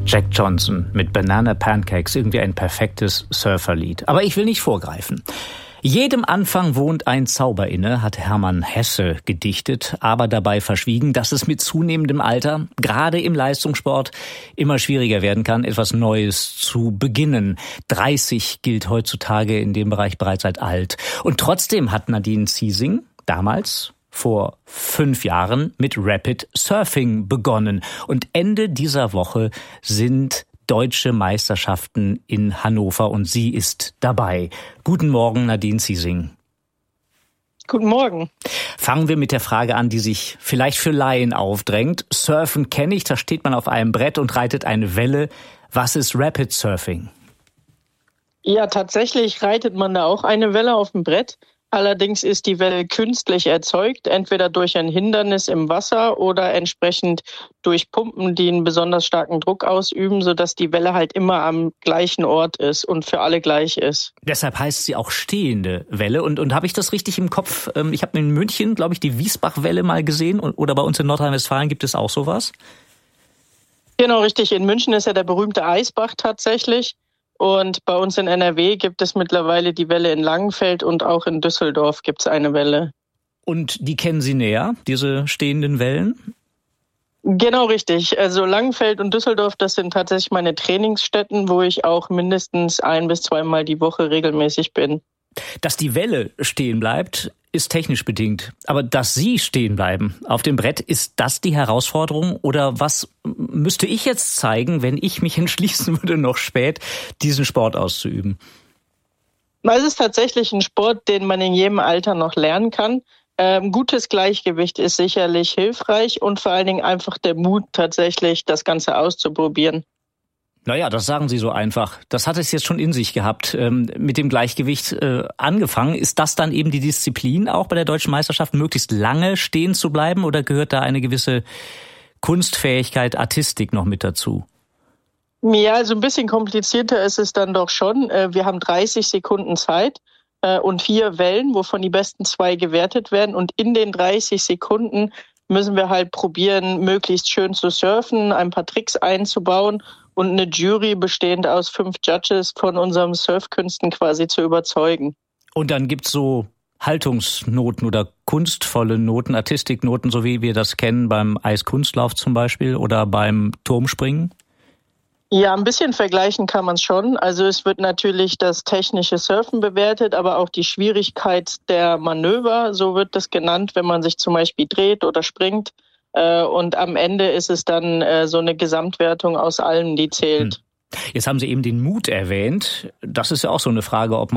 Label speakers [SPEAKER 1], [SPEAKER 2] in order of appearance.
[SPEAKER 1] Jack Johnson mit Banana Pancakes, irgendwie ein perfektes Surferlied. Aber ich will nicht vorgreifen. Jedem Anfang wohnt ein Zauber inne, hat Hermann Hesse gedichtet, aber dabei verschwiegen, dass es mit zunehmendem Alter, gerade im Leistungssport, immer schwieriger werden kann, etwas Neues zu beginnen. 30 gilt heutzutage in dem Bereich bereits als alt. Und trotzdem hat Nadine Ziesing damals, vor 5 Jahren, mit Rapid Surfing begonnen. Und Ende dieser Woche sind Deutsche Meisterschaften in Hannover und sie ist dabei. Guten Morgen, Nadine Ziesing.
[SPEAKER 2] Guten Morgen.
[SPEAKER 1] Fangen wir mit der Frage an, die sich vielleicht für Laien aufdrängt. Surfen kenne ich, da steht man auf einem Brett und reitet eine Welle. Was ist Rapid Surfing?
[SPEAKER 2] Ja, tatsächlich reitet man da auch eine Welle auf dem Brett. Allerdings ist die Welle künstlich erzeugt, entweder durch ein Hindernis im Wasser oder entsprechend durch Pumpen, die einen besonders starken Druck ausüben, sodass die Welle halt immer am gleichen Ort ist und für alle gleich ist.
[SPEAKER 1] Deshalb heißt sie auch stehende Welle. Und habe ich das richtig im Kopf? Ich habe in München, glaube ich, die Wiesbach-Welle mal gesehen. Oder bei uns in Nordrhein-Westfalen gibt es auch sowas?
[SPEAKER 2] Genau, richtig. In München ist ja der berühmte Eisbach tatsächlich. Und bei uns in NRW gibt es mittlerweile die Welle in Langenfeld und auch in Düsseldorf gibt es eine Welle.
[SPEAKER 1] Und die kennen Sie näher, diese stehenden Wellen?
[SPEAKER 2] Genau, richtig. Also Langenfeld und Düsseldorf, das sind tatsächlich meine Trainingsstätten, wo ich auch mindestens 1- bis 2-mal die Woche regelmäßig bin.
[SPEAKER 1] Dass die Welle stehen bleibt, ist technisch bedingt. Aber dass Sie stehen bleiben auf dem Brett, ist das die Herausforderung? Oder was müsste ich jetzt zeigen, wenn ich mich entschließen würde, noch spät diesen Sport auszuüben?
[SPEAKER 2] Es ist tatsächlich ein Sport, den man in jedem Alter noch lernen kann. Gutes Gleichgewicht ist sicherlich hilfreich und vor allen Dingen einfach der Mut, tatsächlich das Ganze auszuprobieren.
[SPEAKER 1] Naja, das sagen Sie so einfach. Das hat es jetzt schon in sich gehabt, mit dem Gleichgewicht angefangen. Ist das dann eben die Disziplin auch bei der Deutschen Meisterschaft, möglichst lange stehen zu bleiben? Oder gehört da eine gewisse Kunstfähigkeit, Artistik noch mit dazu?
[SPEAKER 2] Ja, also ein bisschen komplizierter ist es dann doch schon. Wir haben 30 Sekunden Zeit und 4 Wellen, wovon die besten 2 gewertet werden. Und in den 30 Sekunden müssen wir halt probieren, möglichst schön zu surfen, ein paar Tricks einzubauen und eine Jury bestehend aus 5 Judges von unserem Surfkünsten quasi zu überzeugen.
[SPEAKER 1] Und dann gibt's so Haltungsnoten oder kunstvolle Noten, Artistiknoten, so wie wir das kennen beim Eiskunstlauf zum Beispiel oder beim Turmspringen?
[SPEAKER 2] Ja, ein bisschen vergleichen kann man schon. Also es wird natürlich das technische Surfen bewertet, aber auch die Schwierigkeit der Manöver, so wird das genannt, wenn man sich zum Beispiel dreht oder springt. Und am Ende ist es dann so eine Gesamtwertung aus allem, die zählt.
[SPEAKER 1] Jetzt haben Sie eben den Mut erwähnt. Das ist ja auch so eine Frage, ob